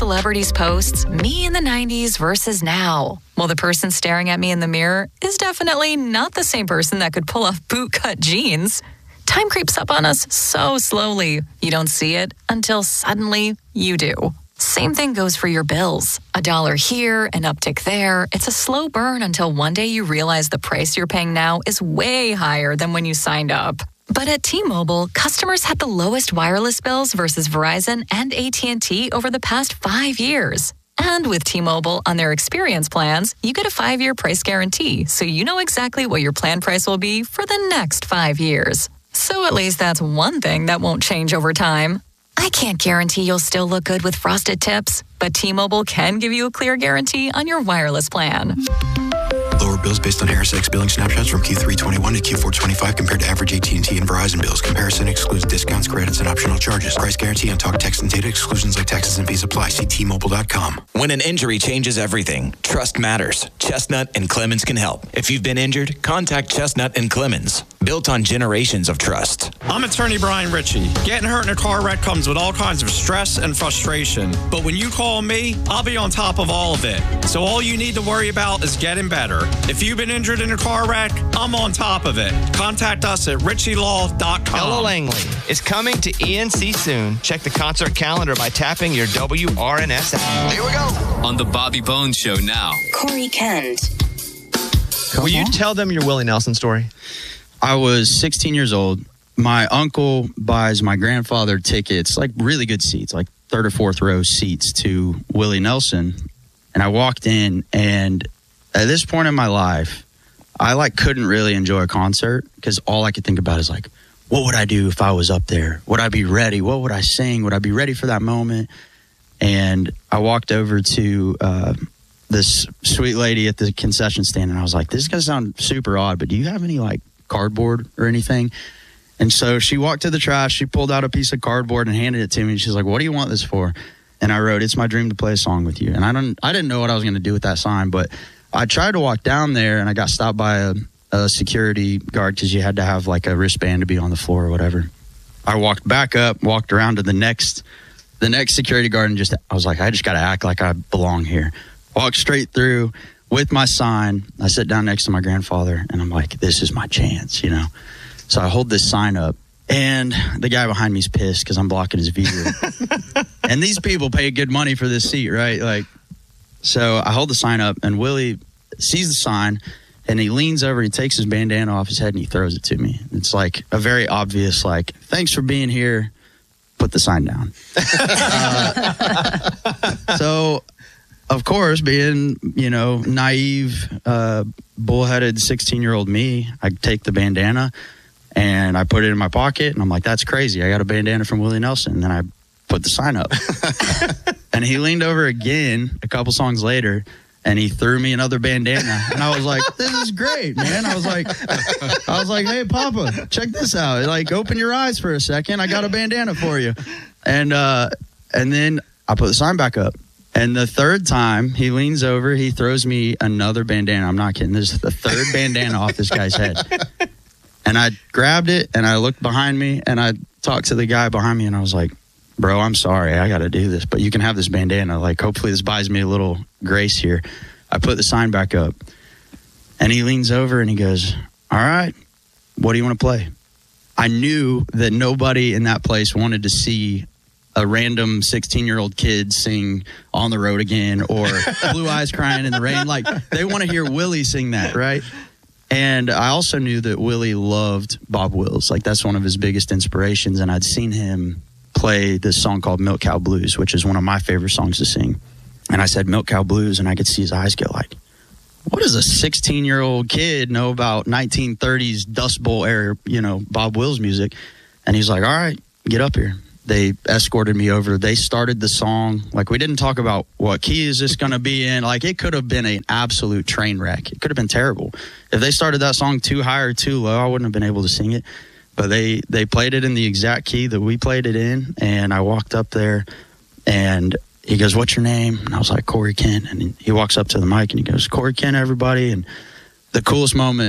celebrities' posts, me in the 90s versus now. Well, the person staring at me in the mirror is definitely not the same person that could pull off bootcut jeans. Time creeps up on us so slowly. You don't see it until suddenly you do. Same thing goes for your bills. $1 here, an uptick there. It's a slow burn until one day you realize the price you're paying now is way higher than when you signed up. But at T-Mobile, customers had the lowest wireless bills versus Verizon and AT&T over the past 5 years. And with T-Mobile on their experience plans, you get a 5-year price guarantee, so you know exactly what your plan price will be for the next 5 years. So at least that's one thing that won't change over time. I can't guarantee you'll still look good with frosted tips, but T-Mobile can give you a clear guarantee on your wireless plan. Lower bills based on AirSex billing snapshots from Q3 21 to Q4 25 compared to average AT&T and Verizon bills. Comparison excludes discounts, credits, and optional charges. Price guarantee on talk, text, and data exclusions like taxes and fees apply. See T-Mobile.com. When an injury changes everything, trust matters. Chestnut and Clemens can help. If you've been injured, contact Chestnut and Clemens. Built on generations of trust. I'm attorney Brian Ritchie. Getting hurt in a car wreck comes with all kinds of stress and frustration. But when you call me, I'll be on top of all of it. So all you need to worry about is getting better. If you've been injured in a car wreck, I'm on top of it. Contact us at ritchielaw.com. Ella Langley is coming to ENC soon. Check the concert calendar by tapping your WRNS app. Here we go. On the Bobby Bones Show now. Corey Kent. Will you tell them your Willie Nelson story? I was 16 years old. My uncle buys my grandfather tickets, like really good seats, like third or fourth row seats to Willie Nelson. And I walked in, and at this point in my life, I couldn't really enjoy a concert because all I could think about is what would I do if I was up there? Would I be ready? What would I sing? Would I be ready for that moment? And I walked over to this sweet lady at the concession stand, and I was like, this is going to sound super odd, but do you have any cardboard or anything? And so she walked to the trash, she pulled out a piece of cardboard and handed it to me. She's like, what do you want this for? And I wrote, it's my dream to play a song with you. And I didn't know what I was going to do with that sign, but I tried to walk down there, and I got stopped by a security guard because you had to have a wristband to be on the floor or whatever. I walked back up, walked around to the next security guard, and I was like, I just got to act like I belong here. Walked straight through with my sign. I sit down next to my grandfather, and I'm like, this is my chance, So I hold this sign up, and the guy behind me is pissed because I'm blocking his view. And these people pay good money for this seat, right? So I hold the sign up, and Willie sees the sign, and he leans over, he takes his bandana off his head, and he throws it to me. It's a very obvious, thanks for being here, put the sign down. So, of course, being, naive, bullheaded 16-year-old me, I take the bandana, and I put it in my pocket, and I'm like, that's crazy. I got a bandana from Willie Nelson. And then I put the sign up. And he leaned over again a couple songs later, and he threw me another bandana. And I was like, this is great, man. I was like, hey, Papa, check this out. Open your eyes for a second. I got a bandana for you. And then I put the sign back up. And the third time, he leans over, he throws me another bandana. I'm not kidding. This is the third bandana off this guy's head. And I grabbed it, and I looked behind me, and I talked to the guy behind me, and I was like, bro, I'm sorry. I got to do this, but you can have this bandana. Hopefully this buys me a little grace here. I put the sign back up, and he leans over, and he goes, all right, what do you want to play? I knew that nobody in that place wanted to see a random 16-year-old kid sing On the Road Again or Blue Eyes Crying in the Rain. They want to hear Willie sing that, right? And I also knew that Willie loved Bob Wills. That's one of his biggest inspirations. And I'd seen him play this song called Milk Cow Blues, which is one of my favorite songs to sing. And I said Milk Cow Blues, and I could see his eyes get what does a 16-year-old kid know about 1930s Dust Bowl era, Bob Wills music? And he's like, all right, get up here. They escorted me over. They started the song. We didn't talk about what key is this going to be in. It could have been an absolute train wreck. It could have been terrible. If they started that song too high or too low, I wouldn't have been able to sing it. But they played it in the exact key that we played it in. And I walked up there, and he goes, what's your name? And I was like, Corey Kent. And he walks up to the mic, and he goes, Corey Kent, everybody. And the coolest moment